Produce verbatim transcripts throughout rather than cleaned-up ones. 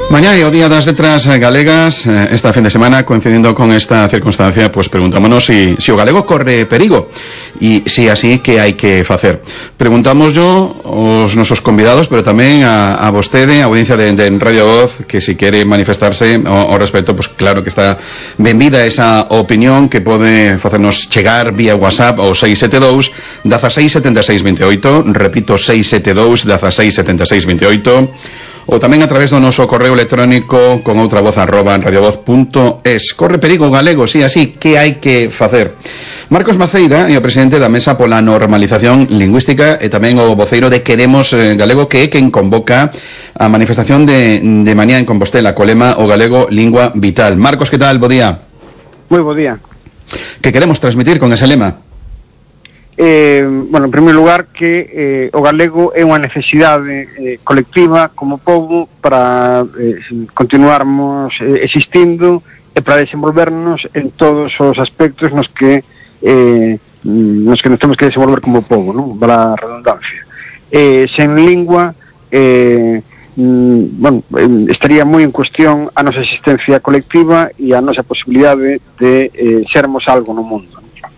Mañá é o Día das Letras Galegas. Esta fin de semana, coincidindo con esta circunstancia, pues preguntámonos si, si o galego corre perigo e si así, que hai que facer. Preguntamos yo aos nosos convidados, pero tamén a, a vostede, a audiencia de, de Radio Voz, que si quere manifestarse ao, ao respecto, pues claro que está benvida esa opinión que pode facernos chegar vía WhatsApp ao seis sete dous, dieciséis setenta e seis veintiocho, repito, seis sete dous, dieciséis setenta e seis veintiocho, ou tamén a través do noso correo electrónico con outra voz arroba radiovoz punto es. Corre perigo o galego, si así, que hai que facer? Marcos Maceira é o presidente da Mesa pola Normalización Lingüística e tamén o voceiro de Queremos Galego, que é quen convoca a manifestación de, de mañá en Compostela, co lema o galego lingua vital. Marcos, que tal? Bo día. Moi bo día. Que queremos transmitir con ese lema? Eh, bueno, en primeiro lugar, que eh, o galego é unha necesidade eh, colectiva como pobo para eh, continuarmos eh, existindo e para desenvolvernos en todos os aspectos nos que eh, nos que nos temos que desenvolver como pobo, non? Para a redundancia. Eh, sen lingua, eh, mm, bueno, estaría moi en cuestión a nosa existencia colectiva e a nosa posibilidade de eh, sermos algo no mundo.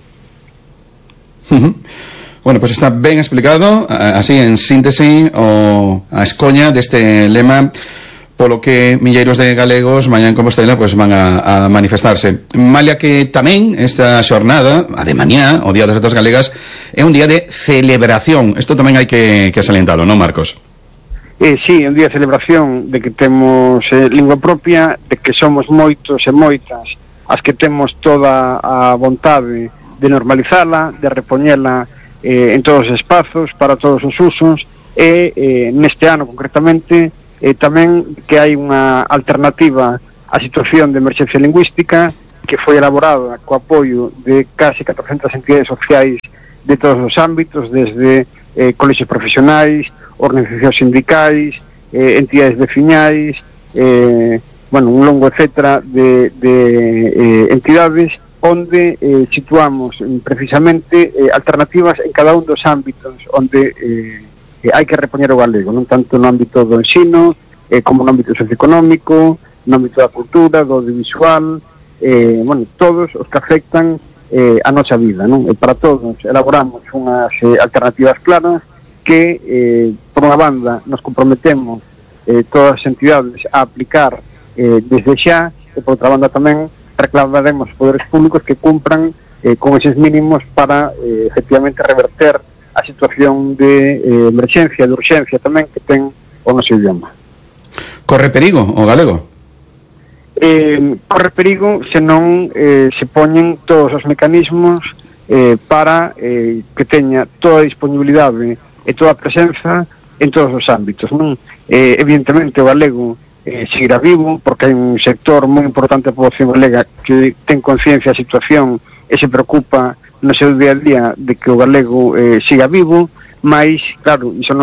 Uh-huh. Bueno, pues está ben explicado, así en síntese, o a escoña deste lema polo que milleiros de galegos mañá en Compostela pues van a, a manifestarse. Malia que tamén esta xornada, a de mañá, o Día das Letras Galegas, é un día de celebración. Isto tamén hai que, que salientalo, non, Marcos? Eh, sí, un día de celebración de que temos eh, lingua propia, de que somos moitos e moitas as que temos toda a vontade de normalizala, de repoñela eh, en todos os espazos, para todos os usos, e eh, neste ano concretamente eh, tamén que hai unha alternativa á situación de emerxencia lingüística que foi elaborada co apoio de case catorcentas entidades sociais de todos os ámbitos, desde eh, colexios profesionais, organizacións sindicais, eh, entidades veciñais, eh, bueno, un longo etcétera de, de eh, entidades onde eh, situamos eh, precisamente eh, alternativas en cada un dos ámbitos onde eh, eh, hai que repoñer o galego, non tanto no ámbito do ensino, eh, como no ámbito socioeconómico, no ámbito da cultura, do audiovisual, eh, bueno, todos os que afectan eh, a nosa vida, non? E para todos elaboramos unhas eh, alternativas claras que, eh, por unha banda, nos comprometemos eh, todas as entidades a aplicar eh, desde xa, e por outra banda tamén reclamaremos aos poderes públicos que cumpran eh, con eses mínimos para eh, efectivamente reverter a situación de eh, emerxencia, de urxencia tamén que ten o noso idioma. Corre perigo o galego? Eh, corre perigo se non eh, se poñen todos os mecanismos eh, para eh, que teña toda a disponibilidade e toda a presenza en todos os ámbitos, non? Eh, evidentemente o galego Eh, seguirá vivo, porque hai un sector moi importante da poboación galega que ten conciencia da situación e se preocupa no seu día a día de que o galego eh, siga vivo, mas, claro, iso non